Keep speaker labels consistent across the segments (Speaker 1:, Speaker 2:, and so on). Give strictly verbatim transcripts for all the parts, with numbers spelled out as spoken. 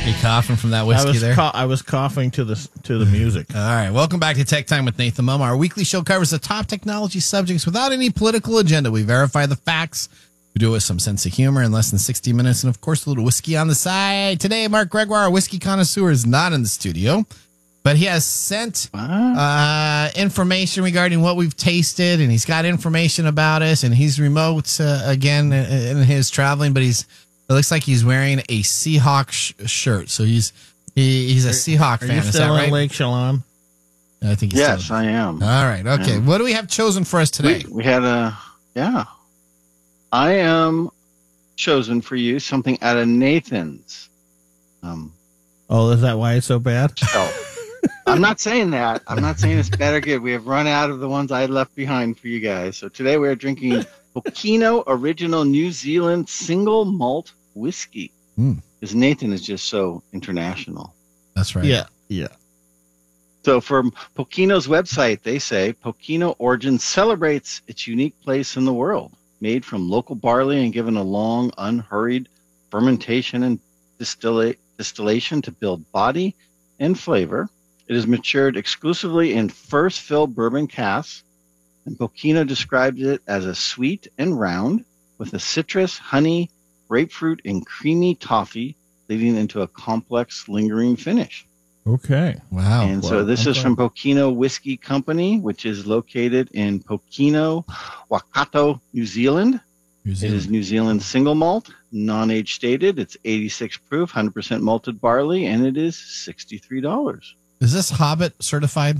Speaker 1: You coughing from that whiskey
Speaker 2: I was
Speaker 1: there?
Speaker 2: ca- I was coughing to the to the music.
Speaker 1: All right. Welcome back to Tech Time with Nathan Moma. Our weekly show covers the top technology subjects without any political agenda. We verify the facts. We do it with some sense of humor in less than sixty minutes. And, of course, a little whiskey on the side. Today, Mark Gregoire, our whiskey connoisseur, is not in the studio, but he has sent uh, information regarding what we've tasted, and he's got information about us, and he's remote uh, again in his traveling, but he's it looks like he's wearing a Seahawk sh- shirt. So he's he, he's a Seahawk
Speaker 2: Are
Speaker 1: fan.
Speaker 2: you
Speaker 1: Is
Speaker 2: still
Speaker 1: that
Speaker 2: in
Speaker 1: right?
Speaker 2: Lake Chelan?
Speaker 1: I think he's
Speaker 3: Yes,
Speaker 1: still...
Speaker 3: I am.
Speaker 1: All right. Okay.
Speaker 3: Yeah.
Speaker 1: What do we have chosen for us today?
Speaker 3: We, we had a, yeah. I am chosen for you something out of Nathan's. Um,
Speaker 2: Oh, is that why it's so bad?
Speaker 3: shelf. I'm not saying that. I'm not saying it's bad or good. We have run out of the ones I left behind for you guys. So today we are drinking Pokeno Original New Zealand Single Malt Whiskey.
Speaker 1: Mm.
Speaker 3: Because Nathan is just so international.
Speaker 1: That's right.
Speaker 2: Yeah, yeah.
Speaker 3: So from Pokeno's website, they say Pokeno Origin celebrates its unique place in the world. Made from local barley and given a long, unhurried fermentation and distilla- distillation to build body and flavor. It is matured exclusively in first fill bourbon casks, and Pokeno described it as a sweet and round with a citrus, honey, grapefruit, and creamy toffee, leading into a complex, lingering finish.
Speaker 2: Okay.
Speaker 1: Wow.
Speaker 3: And
Speaker 2: wow.
Speaker 3: so this is
Speaker 2: Okay.
Speaker 3: from Pokeno Whiskey Company, which is located in Pokeno, Waikato, New Zealand.
Speaker 1: New
Speaker 3: It
Speaker 1: Zealand.
Speaker 3: is New Zealand single malt, non-age stated. It's eighty-six proof, one hundred percent malted barley, and it is sixty-three dollars.
Speaker 1: Is this Hobbit certified?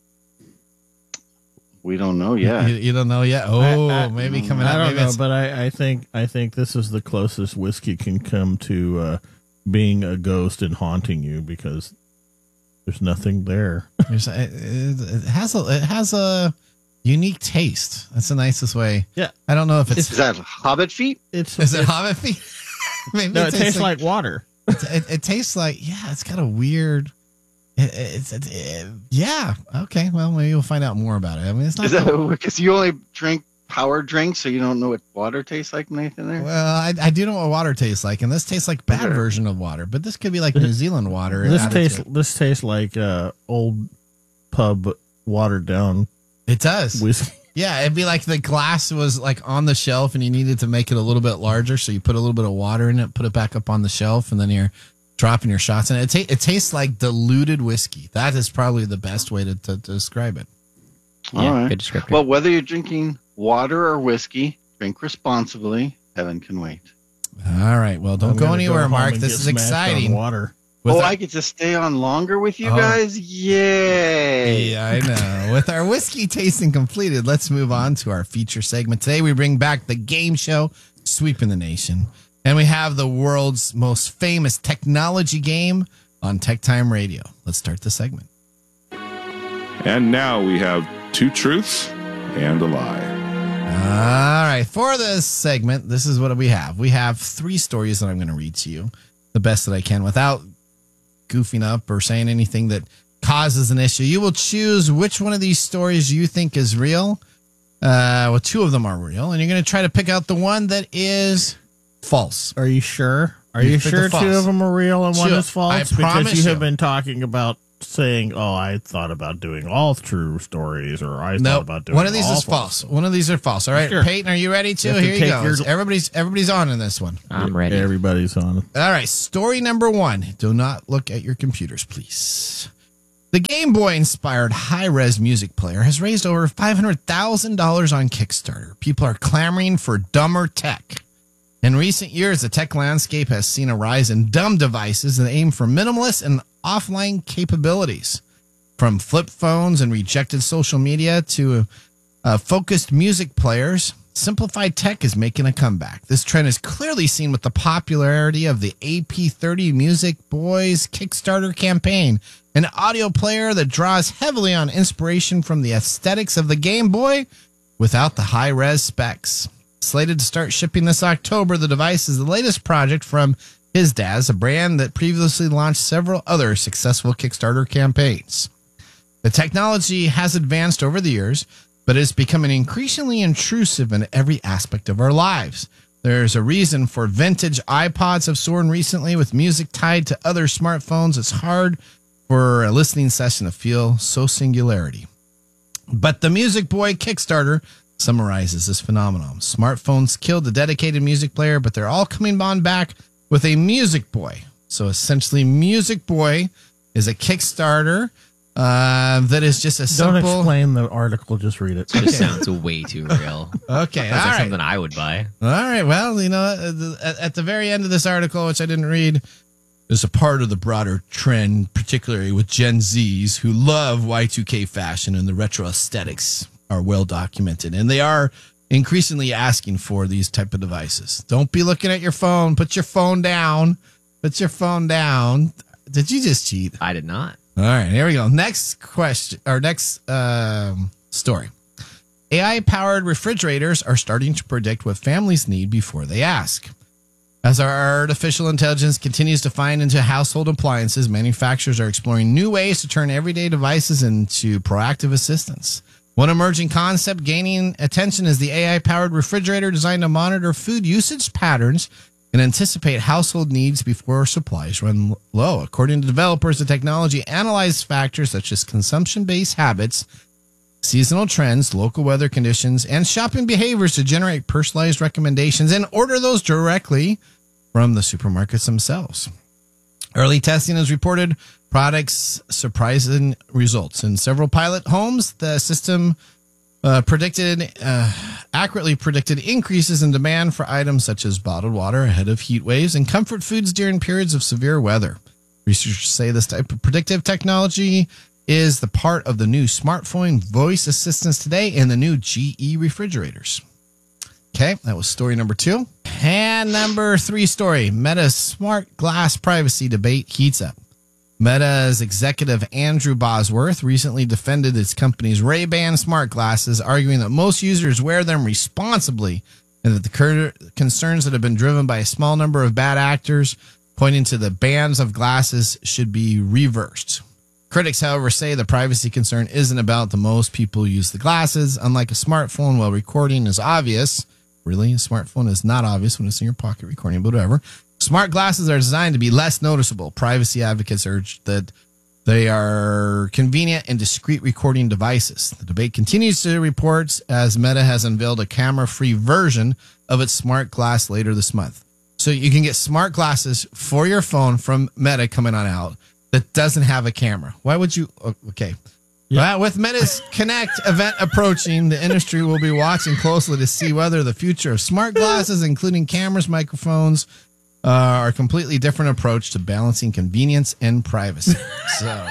Speaker 3: We don't know yet.
Speaker 1: You, you don't know yet? Oh,
Speaker 2: I- I-
Speaker 1: maybe coming
Speaker 2: I
Speaker 1: out.
Speaker 2: don't
Speaker 1: Maybe
Speaker 2: know,
Speaker 1: it's-
Speaker 2: but I, I think I think this is the closest whiskey can come to uh, being a ghost and haunting you because there's nothing there.
Speaker 1: There's a- it, it has a it has a unique taste. That's the nicest way.
Speaker 2: Yeah.
Speaker 1: I don't know if it's
Speaker 3: Is that Hobbit feet?
Speaker 2: It's
Speaker 1: is it
Speaker 2: it's-
Speaker 1: Hobbit feet? Maybe
Speaker 2: no, it tastes like, water.
Speaker 1: it, it, it tastes like yeah. It's got a weird. It, it's it, it, yeah. Okay. Well, maybe we'll find out more about it. I mean, it's not.
Speaker 3: Is that because you only drink power drinks, so you don't know what water tastes like, Nathan? There.
Speaker 1: Well, I, I do know what water tastes like, and this tastes like bad
Speaker 3: Okay.
Speaker 1: version of water. But this could be like New Zealand water.
Speaker 2: This
Speaker 1: added
Speaker 2: tastes
Speaker 1: to it.
Speaker 2: this tastes like uh, old pub watered down
Speaker 1: It does.
Speaker 2: whiskey.
Speaker 1: Yeah, it'd be like the glass was like on the shelf, and you needed to make it a little bit larger, so you put a little bit of water in it, put it back up on the shelf, and then you're dropping your shots in it. It, ta- it tastes like diluted whiskey. That is probably the best way to, to, to describe it.
Speaker 3: All
Speaker 4: Yeah,
Speaker 3: right.
Speaker 4: good descriptor.
Speaker 3: Well, whether you're drinking water or whiskey, drink responsibly. Heaven can wait.
Speaker 1: All right. Well, don't
Speaker 2: I'm
Speaker 1: go
Speaker 2: gonna
Speaker 1: anywhere,
Speaker 2: home
Speaker 1: Mark.
Speaker 2: and
Speaker 1: This
Speaker 2: get
Speaker 1: is
Speaker 2: smashed on
Speaker 1: exciting.
Speaker 2: Water.
Speaker 1: With
Speaker 3: oh,
Speaker 1: our-
Speaker 3: I get to stay on longer with you
Speaker 1: Oh.
Speaker 3: guys? Yay!
Speaker 1: Yeah, I know. With our whiskey tasting completed, let's move on to our feature segment. Today, we bring back the game show, Sweeping the Nation. And we have the world's most famous technology game on Tech Time Radio. Let's start the segment.
Speaker 5: And now we have two truths and a lie.
Speaker 1: All right. For this segment, this is what we have. We have three stories that I'm going to read to you the best that I can without goofing up or saying anything that causes an issue. You will choose which one of these stories you think is real. Uh, well, two of them are real, and you're going to try to pick out the one that is false.
Speaker 2: Are you sure? Are
Speaker 1: You
Speaker 2: you,
Speaker 1: picked
Speaker 2: sure
Speaker 1: the false.
Speaker 2: two of them are real and one
Speaker 1: Two.
Speaker 2: is false?
Speaker 1: I
Speaker 2: because
Speaker 1: promise
Speaker 2: you
Speaker 1: you.
Speaker 2: have been talking about saying, "Oh, I thought about doing all true stories," or "I thought
Speaker 1: No,
Speaker 2: about doing."
Speaker 1: one of these
Speaker 2: all
Speaker 1: is false. One of these are false. All right,
Speaker 2: Sure.
Speaker 1: Peyton, are you ready to?
Speaker 2: You have to
Speaker 1: Here you
Speaker 2: take
Speaker 1: go.
Speaker 2: your-
Speaker 1: Everybody's everybody's on in this one.
Speaker 4: I'm ready.
Speaker 2: Everybody's on.
Speaker 1: All right, story number one. Do not look at your computers, please. The Game Boy inspired high res music player has raised over five hundred thousand dollars on Kickstarter. People are clamoring for dumber tech. In recent years, the tech landscape has seen a rise in dumb devices that aim for minimalist and offline capabilities. From flip phones and rejected social media to uh, focused music players, simplified tech is making a comeback. This trend is clearly seen with the popularity of the A P thirty Music Boys Kickstarter campaign, an audio player that draws heavily on inspiration from the aesthetics of the Game Boy without the high-res specs. Slated to start shipping this October, the device is the latest project from HizDaz, a brand that previously launched several other successful Kickstarter campaigns. The technology has advanced over the years, but it's becoming increasingly intrusive in every aspect of our lives. There's a reason for vintage iPods have soared recently with music tied to other smartphones. It's hard for a listening session to feel so singularity. But the Music Boy Kickstarter summarizes this phenomenon. Smartphones killed the dedicated music player, but they're all coming on back with a Music Boy. So essentially, Music Boy is a Kickstarter uh, that is just a simple...
Speaker 2: Don't explain the article, just read it.
Speaker 4: It just sounds way too real.
Speaker 1: Okay,
Speaker 4: Sounds
Speaker 1: all
Speaker 4: like
Speaker 1: right.
Speaker 4: something I would buy.
Speaker 1: All right, well, you know, at, at the very end of this article, which I didn't read, is a part of the broader trend, particularly with Gen Zs who love Y two K fashion and the retro aesthetics are well documented. And they are increasingly asking for these type of devices. Don't be looking at your phone. Put your phone down. Put your phone down. Did you just cheat?
Speaker 4: I did not.
Speaker 1: All right, here we go. Next question, or next um, story. A I-powered refrigerators are starting to predict what families need before they ask. As our artificial intelligence continues to find into household appliances, manufacturers are exploring new ways to turn everyday devices into proactive assistants. One emerging concept gaining attention is the A I-powered refrigerator designed to monitor food usage patterns and anticipate household needs before supplies run low. According to developers, the technology analyzes factors such as consumption-based habits, seasonal trends, local weather conditions, and shopping behaviors to generate personalized recommendations and order those directly from the supermarkets themselves. Early testing has reported products surprising results. In several pilot homes, the system uh, predicted uh, accurately predicted increases in demand for items such as bottled water ahead of heat waves and comfort foods during periods of severe weather. Researchers say this type of predictive technology is the part of the new smartphone voice assistants today and the new G E refrigerators. Okay, that was story number two. And number three story, Meta's smart glass privacy debate heats up. Meta's executive Andrew Bosworth recently defended its company's Ray-Ban smart glasses, arguing that most users wear them responsibly and that the cur- concerns that have been driven by a small number of bad actors pointing to the bans of glasses should be reversed. Critics, however, say the privacy concern isn't about the most people use the glasses. Unlike a smartphone, while recording is obvious, really, a smartphone is not obvious when it's in your pocket recording, but whatever. Smart glasses are designed to be less noticeable. Privacy advocates urge that they are convenient and discreet recording devices. The debate continues to report as Meta has unveiled a camera-free version of its smart glass later this month. So you can get smart glasses for your phone from Meta coming on out that doesn't have a camera. Why would you? Okay. Yeah. Well, with Meta's Connect event approaching, the industry will be watching closely to see whether the future of smart glasses, including cameras, microphones, uh, are a completely different approach to balancing convenience and privacy. So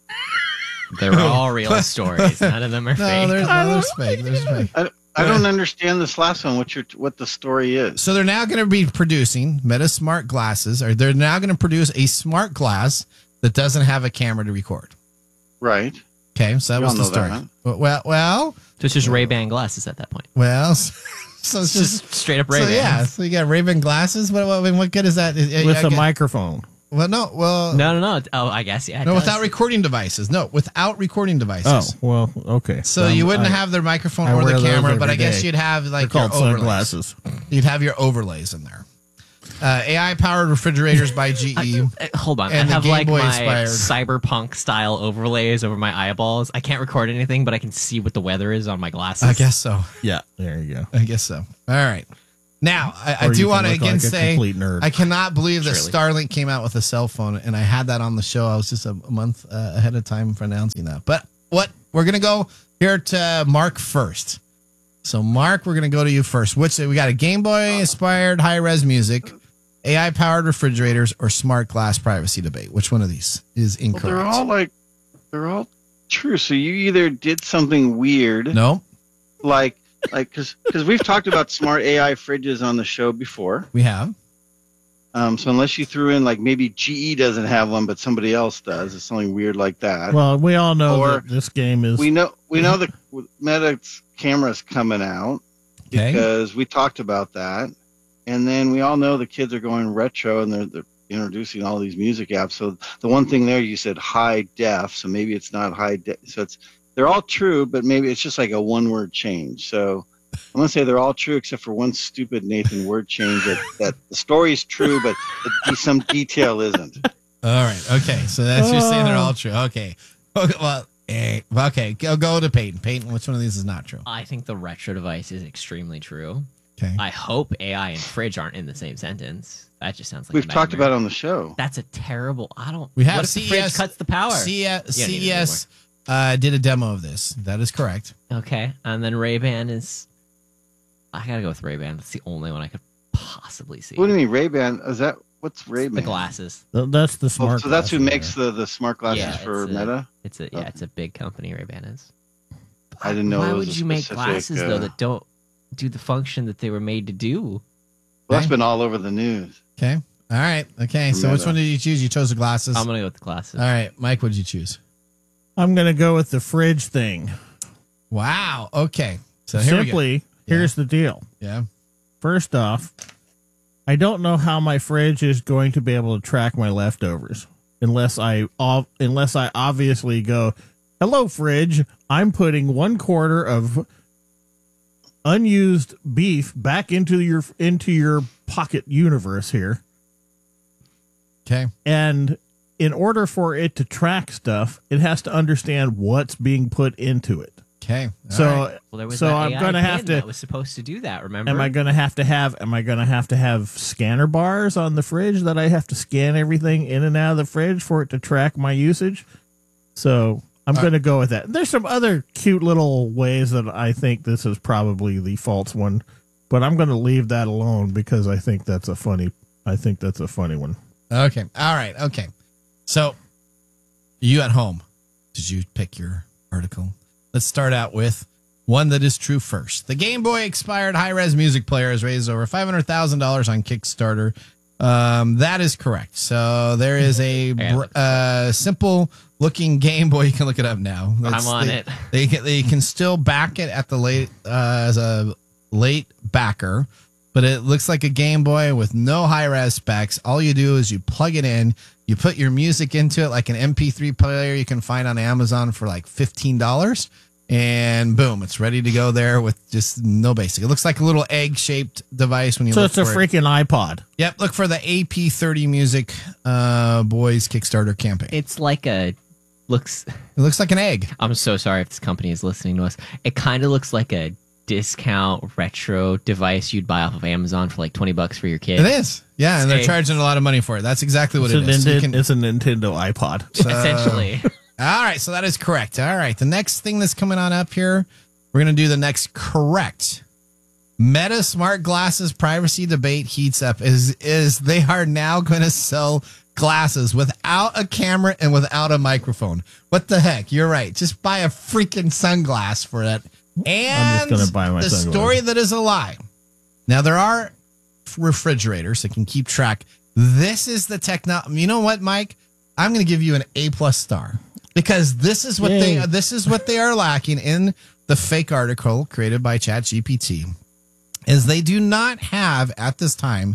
Speaker 4: They're all real stories. None of them are
Speaker 1: no,
Speaker 4: fake.
Speaker 1: there's, no, there's fake. There's fake.
Speaker 3: I, I don't understand this last one. What your what the story is?
Speaker 1: So they're now going to be producing Meta smart glasses, or they're now going to produce a smart glass that doesn't have a camera to record.
Speaker 3: Right.
Speaker 1: Okay, so that
Speaker 3: We
Speaker 1: was
Speaker 3: all
Speaker 1: the
Speaker 3: know
Speaker 1: story.
Speaker 3: that, huh?
Speaker 1: Well, well, well,
Speaker 4: So it's just Ray-Ban glasses at that point.
Speaker 1: well. So it's just,
Speaker 4: Just straight up
Speaker 1: so
Speaker 4: Ray-Ban.
Speaker 1: yeah. So you got Ray-Ban glasses. What, what, I mean, what good is that? I-
Speaker 2: With
Speaker 1: I
Speaker 2: a
Speaker 1: get-
Speaker 2: microphone.
Speaker 1: Well, no. Well,
Speaker 4: No, no, no. Oh, I guess, yeah. it
Speaker 1: no.
Speaker 4: does.
Speaker 1: Without recording devices. No, without recording
Speaker 2: Oh,
Speaker 1: devices.
Speaker 2: well, okay.
Speaker 1: So
Speaker 2: Um,
Speaker 1: you wouldn't
Speaker 2: I-
Speaker 1: have their microphone
Speaker 2: I
Speaker 1: or
Speaker 2: wear
Speaker 1: the
Speaker 2: those
Speaker 1: camera, but
Speaker 2: every
Speaker 1: I guess
Speaker 2: day.
Speaker 1: you'd have
Speaker 2: They're
Speaker 1: like your
Speaker 2: called
Speaker 1: overlays.
Speaker 2: sunglasses.
Speaker 1: You'd have your overlays in there. Uh, A I-powered refrigerators by G E.
Speaker 4: Uh, Hold on.
Speaker 1: And the
Speaker 4: I have
Speaker 1: Game
Speaker 4: like
Speaker 1: Boy
Speaker 4: my
Speaker 1: inspired.
Speaker 4: cyberpunk style overlays over my eyeballs. I can't record anything, but I can see what the weather is on my glasses.
Speaker 1: I guess so.
Speaker 2: Yeah, there you go.
Speaker 1: I guess so. All right. Now, I, I
Speaker 2: Or you
Speaker 1: do
Speaker 2: can
Speaker 1: want to
Speaker 2: look
Speaker 1: again
Speaker 2: like a
Speaker 1: say
Speaker 2: complete nerd.
Speaker 1: I cannot believe that
Speaker 4: Surely.
Speaker 1: Starlink came out with a cell phone, and I had that on the show. I was just a, a month uh, ahead of time for announcing that. But what we're gonna go here to Mark first. So, Mark, we're gonna go to you first. Which we got a Game Boy inspired high res music, A I powered refrigerators, or smart glass privacy debate. Which one of these is
Speaker 3: Well,
Speaker 1: incorrect?
Speaker 3: they're all like they're all true. So you either did something weird,
Speaker 1: no,
Speaker 3: like like because because we've talked about smart A I fridges on the show before.
Speaker 1: we have.
Speaker 3: Um, so unless you threw in like maybe G E doesn't have one, but somebody else does, it's something weird like that.
Speaker 2: Well, we all know
Speaker 3: Or
Speaker 2: that this game is.
Speaker 3: we know we know the Meta's camera's coming out
Speaker 1: Okay.
Speaker 3: because we talked about that, and then we all know the kids are going retro and they're they're introducing all these music apps. So the one thing there you said high def, so maybe it's not high def. So it's they're all true, but maybe it's just like a one word change. So I'm gonna say they're all true except for one stupid Nathan word change that, that the story's true, but the, some detail isn't.
Speaker 1: All right. Okay. So that's you're saying they're all true. Okay. Okay. Well, eh, okay. Go go to Peyton. Peyton, which one of these is not true?
Speaker 4: I think the retro device is extremely true.
Speaker 1: Okay.
Speaker 4: I hope A I and fridge aren't in the same sentence. That just sounds like
Speaker 3: We've
Speaker 4: a
Speaker 3: talked
Speaker 4: nightmare.
Speaker 3: about it on the show.
Speaker 4: That's a terrible. I don't.
Speaker 1: We have
Speaker 4: what if
Speaker 1: C E S,
Speaker 4: the fridge cuts the power?
Speaker 1: C E S,
Speaker 4: You don't need it
Speaker 1: C E S uh, did a demo of this. That is correct.
Speaker 4: Okay, and then Ray Ban is. I gotta go with Ray Ban. That's the only one I could possibly see.
Speaker 3: What do you mean Ray Ban? Is that what's Ray
Speaker 4: The
Speaker 3: Ban?
Speaker 4: glasses.
Speaker 2: Th- That's the
Speaker 3: Oh,
Speaker 2: smart.
Speaker 3: so that's who
Speaker 2: glasses
Speaker 3: makes
Speaker 2: there.
Speaker 3: the, the smart glasses
Speaker 4: Yeah,
Speaker 3: for
Speaker 4: it's a-
Speaker 3: Meta.
Speaker 4: It's a yeah, it's a big company. Ray Ban is.
Speaker 3: I didn't know
Speaker 4: Why
Speaker 3: it was
Speaker 4: would
Speaker 3: a
Speaker 4: you make
Speaker 3: specific,
Speaker 4: glasses
Speaker 3: uh,
Speaker 4: though that don't do the function that they were made to do?
Speaker 3: Well, that's
Speaker 1: Okay.
Speaker 3: been all over the news.
Speaker 1: Okay. All right. Okay. So which
Speaker 3: Meta.
Speaker 1: one did you choose? You chose the glasses.
Speaker 4: I'm gonna go with the glasses.
Speaker 1: All right, Mike. What did you choose?
Speaker 2: I'm gonna go with the fridge thing.
Speaker 1: Wow. Okay. So here we go.
Speaker 2: Simply, here's the deal.
Speaker 1: Yeah.
Speaker 2: First off, I don't know how my fridge is going to be able to track my leftovers unless I ov- unless I obviously go, "Hello, fridge. I'm putting one quarter of unused beef back into your into your pocket universe here."
Speaker 1: Okay.
Speaker 2: And in order for it to track stuff, it has to understand what's being put into it.
Speaker 1: Okay. All
Speaker 2: So,
Speaker 1: right.
Speaker 4: Well, there was
Speaker 2: so
Speaker 4: that
Speaker 2: I'm
Speaker 4: A I
Speaker 2: gonna
Speaker 4: pin
Speaker 2: have to.
Speaker 4: that was supposed to do that. Remember?
Speaker 2: Am I gonna have to have? Am I gonna have to have scanner bars on the fridge that I have to scan everything in and out of the fridge for it to track my usage? So I'm
Speaker 1: Uh,
Speaker 2: gonna go with that. There's some other cute little ways that I think this is probably the false one, but I'm gonna leave that alone because I think that's a funny. I think that's a funny one.
Speaker 1: Okay. All right. Okay. So, you at home, did you pick your article? Let's start out with one that is true first. The Game Boy expired high-res music player has raised over five hundred thousand dollars on Kickstarter. Um, that is correct. So there is a br- uh, simple-looking Game Boy. You can look it up now. That's-
Speaker 4: I'm on
Speaker 1: they,
Speaker 4: it.
Speaker 1: They can, they can still back it at the late uh, as a late backer, but it looks like a Game Boy with no high-res specs. All you do is you plug it in, you put your music into it like an M P three player you can find on Amazon for like fifteen dollars, and boom, it's ready to go there with just no basic. It looks like a little egg-shaped device when you
Speaker 2: So
Speaker 1: look
Speaker 2: it's a
Speaker 1: for it.
Speaker 2: freaking iPod.
Speaker 1: Yep, look for the A P thirty Music uh, Boys Kickstarter campaign.
Speaker 4: It's like a looks.
Speaker 1: It looks like an egg.
Speaker 4: I'm so sorry if this company is listening to us. It kind of looks like a discount retro device you'd buy off of Amazon for like twenty bucks for your kid.
Speaker 1: It is. Yeah, and they're
Speaker 4: Hey.
Speaker 1: charging a lot of money for it. That's exactly what
Speaker 2: It's a,
Speaker 1: it is. So you
Speaker 2: Nintendo,
Speaker 1: can-
Speaker 2: it's a Nintendo iPod.
Speaker 1: So-
Speaker 4: Essentially.
Speaker 1: All right, so that is correct. All right, the next thing that's coming on up here, we're going to do the next correct. Meta smart glasses privacy debate heats up. Is is they are now going to sell glasses without a camera and without a microphone. What the heck? You're right. Just buy a freaking sunglass for it. And
Speaker 2: gonna buy my
Speaker 1: the
Speaker 2: sunglasses.
Speaker 1: story that is a lie. Now there are refrigerators that can keep track. This is the technology. You know what, Mike? I'm going to give you an A plus star because this is what
Speaker 2: Yay.
Speaker 1: they this is what they are lacking in the fake article created by ChatGPT. Is they do not have at this time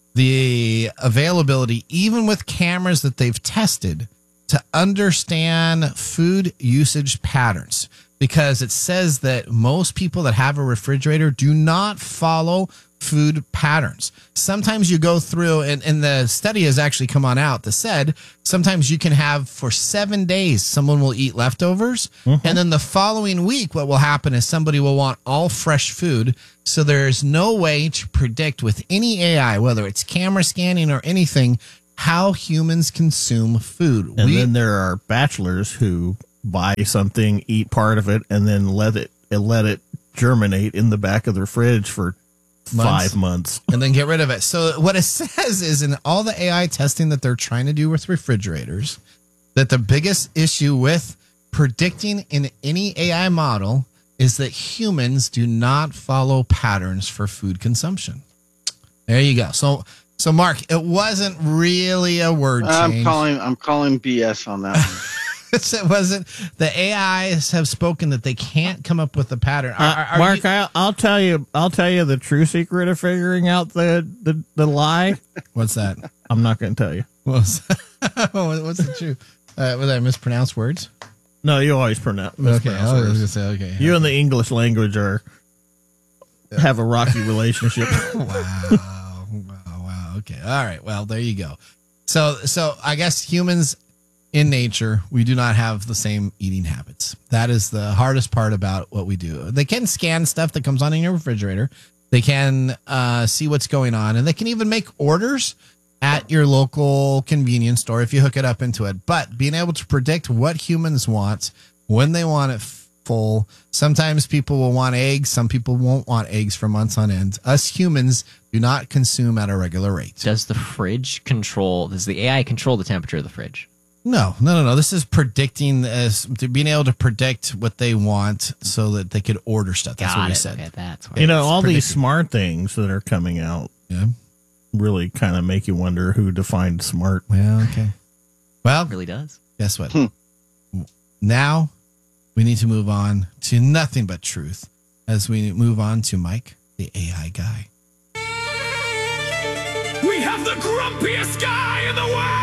Speaker 1: the availability, even with cameras that they've tested, to understand food usage patterns. Because it says that most people that have a refrigerator do not follow food patterns. Sometimes you go through, and, and the study has actually come on out that said sometimes you can have for seven days, someone will eat leftovers.
Speaker 2: Mm-hmm.
Speaker 1: And then the following week, what will happen is somebody will want all fresh food. So there's no way to predict with any A I, whether it's camera scanning or anything, how humans consume food.
Speaker 2: And
Speaker 1: We-
Speaker 2: then there are bachelors who buy something, eat part of it, and then let it and let it germinate in the back of their fridge for
Speaker 1: Months.
Speaker 2: five months.
Speaker 1: and then get rid of it. So what it says is in all the A I testing that they're trying to do with refrigerators, that the biggest issue with predicting in any A I model is that humans do not follow patterns for food consumption. There you go. So so Mark, it wasn't really a word
Speaker 3: I'm
Speaker 1: change.
Speaker 3: calling. I'm calling B S on that one.
Speaker 1: It wasn't. The A Is have spoken that they can't come up with a pattern. Are,
Speaker 2: Uh,
Speaker 1: are- are
Speaker 2: Mark,
Speaker 1: you-
Speaker 2: I, I'll tell you. I'll tell you the true secret of figuring out the the, the lie.
Speaker 1: what's that?
Speaker 2: I'm not going to tell you.
Speaker 1: What's, what's the truth? Uh, was I mispronounced words?
Speaker 2: No, you always pronounce.
Speaker 1: Okay,
Speaker 2: mispronounce
Speaker 1: I was
Speaker 2: words.
Speaker 1: gonna say okay.
Speaker 2: You and the English language are have a rocky relationship.
Speaker 1: Wow. Wow. Wow. Okay. All right. Well, there you go. So, so I guess humans in nature, we do not have the same eating habits. That is the hardest part about what we do. They can scan stuff that comes on in your refrigerator. They can uh, see what's going on, and they can even make orders at your local convenience store if you hook it up into it. But being able to predict what humans want, when they want it full, sometimes people will want eggs. Some people won't want eggs for months on end. Us humans do not consume at a regular rate.
Speaker 4: Does the fridge control, does the A I control the temperature of the fridge?
Speaker 1: No, no, no, no. This is predicting, as being able to predict what they want so that they could order stuff. That's
Speaker 4: Got
Speaker 1: what we
Speaker 4: it.
Speaker 1: said.
Speaker 4: Okay, that's what
Speaker 2: You know,
Speaker 1: It's
Speaker 2: all these
Speaker 1: predicting.
Speaker 2: smart things that are coming out
Speaker 1: Yeah.
Speaker 2: really kind of make you wonder who defined smart.
Speaker 1: Well, okay. Well,
Speaker 4: it really does.
Speaker 1: guess what? Now we need to move on to nothing but truth as we move on to Mike, the A I guy.
Speaker 6: We have the grumpiest guy in the world!